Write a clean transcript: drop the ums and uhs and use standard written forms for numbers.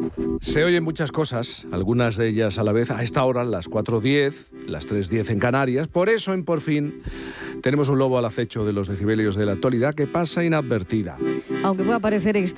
Se oyen muchas cosas, algunas de ellas a la vez, a esta hora, las 4:10, las 3:10 en Canarias. Por eso, en Por Fin, tenemos un lobo al acecho de los decibelios de la actualidad que pasa inadvertida. Aunque pueda parecer extraño,